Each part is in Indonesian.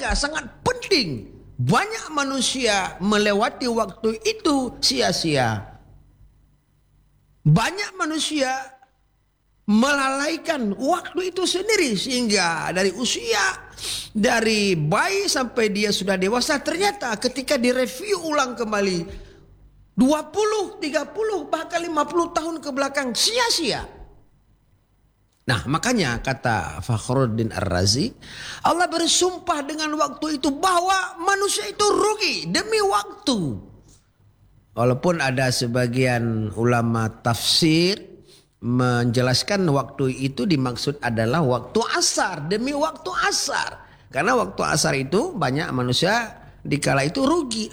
berharga, sangat penting. Banyak manusia melewati waktu itu sia-sia. Banyak manusia melalaikan waktu itu sendiri, sehingga dari usia dari bayi sampai dia sudah dewasa, ternyata ketika direview ulang kembali 20, 30, bahkan 50 tahun ke belakang sia-sia. Nah, makanya kata Fakhruddin Ar-Razi, Allah bersumpah dengan waktu itu bahwa manusia itu rugi demi waktu. Walaupun ada sebagian ulama tafsir menjelaskan waktu itu dimaksud adalah waktu asar, demi waktu asar. Karena waktu asar itu banyak manusia dikala itu rugi,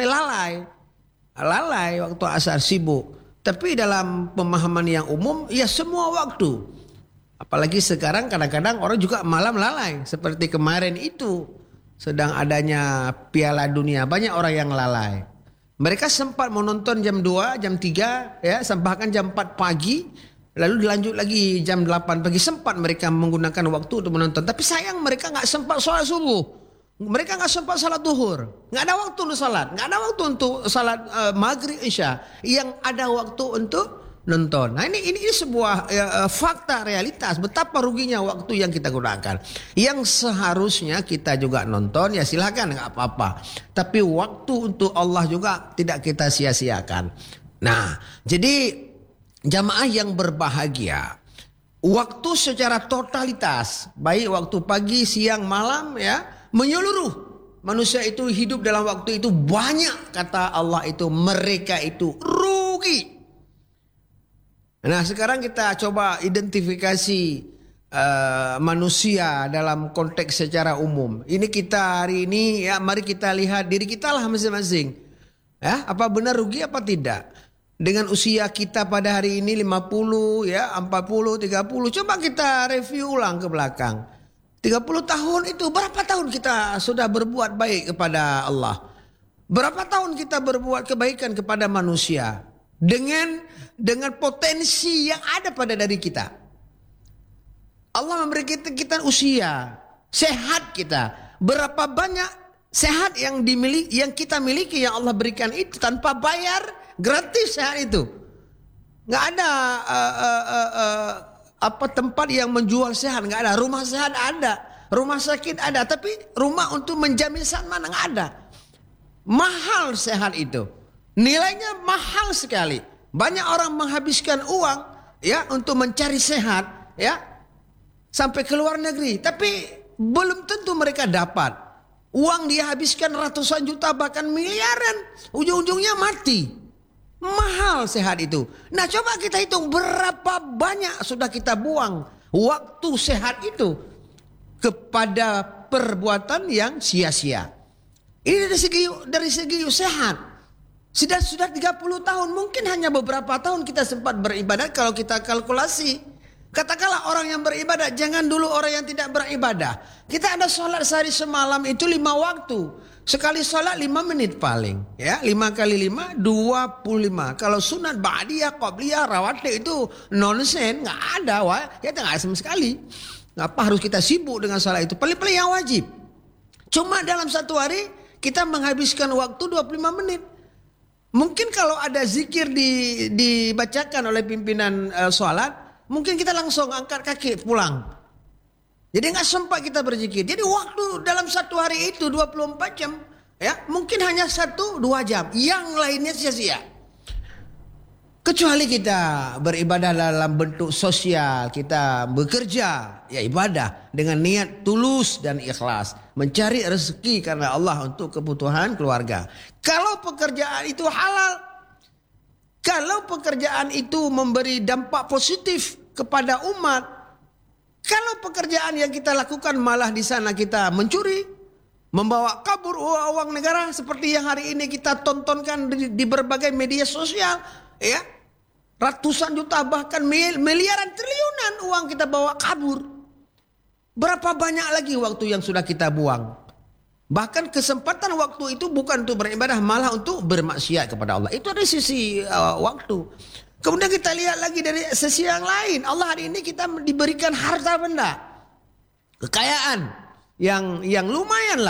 lalai waktu asar, sibuk. Tapi dalam pemahaman yang umum, ya semua waktu. Apalagi sekarang kadang-kadang orang juga malam lalai. Seperti kemarin itu sedang adanya Piala Dunia, banyak orang yang lalai. Mereka sempat menonton jam 2, jam 3, ya, bahkan jam 4 pagi. Lalu dilanjut lagi jam 8 pagi. Sempat mereka menggunakan waktu untuk menonton. Tapi sayang mereka gak sempat sholat subuh. Mereka gak sempat salat duhur. Gak ada waktu untuk salat. Gak ada waktu untuk salat maghrib isya. Yang ada waktu untuk nonton. Nah ini sebuah fakta realitas. Betapa ruginya waktu yang kita gunakan. Yang seharusnya kita juga nonton, ya silakan, gak apa-apa. Tapi waktu untuk Allah juga tidak kita sia-siakan. Nah, jadi jamaah yang berbahagia, waktu secara totalitas, baik waktu pagi, siang, malam, ya, menyeluruh. Manusia itu hidup dalam waktu itu banyak, kata Allah itu, mereka itu rugi. Nah, sekarang kita coba identifikasi manusia dalam konteks secara umum. Ini kita hari ini, ya, mari kita lihat diri kita lah masing-masing. Ya, apa benar rugi apa tidak? Dengan usia kita pada hari ini 50, ya, 40, 30. Coba kita review ulang ke belakang. 30 tahun itu berapa tahun kita sudah berbuat baik kepada Allah? Berapa tahun kita berbuat kebaikan kepada manusia? Dengan potensi yang ada pada diri kita. Allah memberi kita usia, sehat kita. Berapa banyak sehat yang kita miliki, yang Allah berikan itu tanpa bayar, gratis sehat itu. Nggak ada tempat yang menjual sehat, nggak ada. Rumah sehat ada, rumah sakit ada, tapi rumah untuk menjamin sehat mana nggak ada. Mahal sehat itu, nilainya mahal sekali. Banyak orang menghabiskan uang, ya, untuk mencari sehat, ya, sampai ke luar negeri, tapi belum tentu mereka dapat. Uang dia habiskan ratusan juta bahkan miliaran, ujung-ujungnya mati. Mahal sehat itu. Nah, coba kita hitung berapa banyak sudah kita buang waktu sehat itu kepada perbuatan yang sia-sia. Ini dari segi sehat. Sudah 30 tahun, mungkin hanya beberapa tahun kita sempat beribadah. Kalau kita kalkulasi, katakanlah orang yang beribadah, jangan dulu orang yang tidak beribadah. Kita ada sholat sehari semalam itu 5 waktu. Sekali sholat 5 menit paling, ya, 5 kali 5, 25. Kalau sunat, ba'diyah, qabliyah, rawatib itu nonsen, nggak ada, kita nggak sama sekali. Ngapa harus kita sibuk dengan sholat itu? Paling-paling yang wajib. Cuma dalam satu hari kita menghabiskan waktu 25 menit. Mungkin kalau ada zikir dibacakan oleh pimpinan sholat, mungkin kita langsung angkat kaki pulang. Jadi nggak sempat kita berzikir. Jadi waktu dalam satu hari itu 24 jam, ya, mungkin hanya 1-2 jam. Yang lainnya sia-sia. Kecuali kita beribadah dalam bentuk sosial, kita bekerja, ya ibadah dengan niat tulus dan ikhlas, mencari rezeki karena Allah untuk kebutuhan keluarga. Kalau pekerjaan itu halal, kalau pekerjaan itu memberi dampak positif kepada umat, kalau pekerjaan yang kita lakukan malah di sana kita mencuri, membawa kabur uang negara seperti yang hari ini kita tontonkan di berbagai media sosial, ya, ratusan juta bahkan miliaran triliunan uang kita bawa kabur. Berapa banyak lagi waktu yang sudah kita buang? Bahkan kesempatan waktu itu bukan untuk beribadah, malah untuk bermaksiat kepada Allah. Itu dari sisi waktu. Kemudian kita lihat lagi dari sisi yang lain. Allah hari ini kita diberikan harta benda, kekayaan yang lumayan lah.